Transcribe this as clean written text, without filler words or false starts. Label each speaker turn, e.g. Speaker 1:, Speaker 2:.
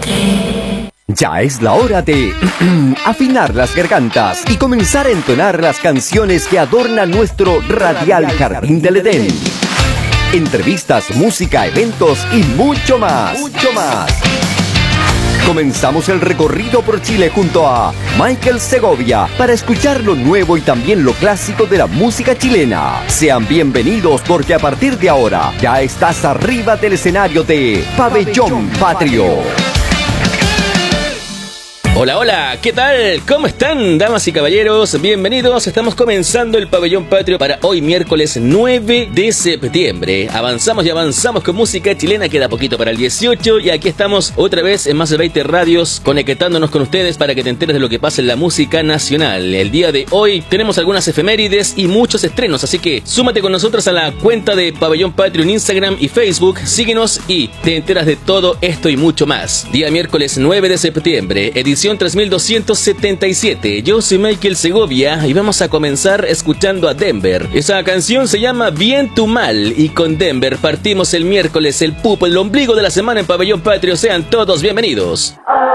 Speaker 1: Ya es la hora de afinar las gargantas y comenzar a entonar las canciones que adornan nuestro radial Jardín del Edén. Entrevistas, música, eventos y mucho más. Comenzamos el recorrido por Chile junto a Michael Segovia para escuchar lo nuevo y también lo clásico de la música chilena. Sean bienvenidos porque a partir de ahora ya estás arriba del escenario de Pabellón Patrio.
Speaker 2: Hola, hola, ¿qué tal? ¿Cómo están, damas y caballeros? Bienvenidos, estamos comenzando el Pabellón Patrio para hoy miércoles 9 de septiembre. Avanzamos y avanzamos con música chilena, queda poquito para el 18 y aquí estamos otra vez en más de 20 radios conectándonos con ustedes para que te enteres de lo que pasa en la música nacional. El día de hoy tenemos algunas efemérides y muchos estrenos, así que súmate con nosotros a la cuenta de Pabellón Patrio en Instagram y Facebook, síguenos y te enteras de todo esto y mucho más. Día miércoles 9 de septiembre, edición 3277. Yo soy Michael Segovia y vamos a comenzar escuchando a Denver. Esa canción se llama Bien tu Mal y con Denver partimos el miércoles, el pupo, el ombligo de la semana en Pabellón Patrio. Sean todos bienvenidos.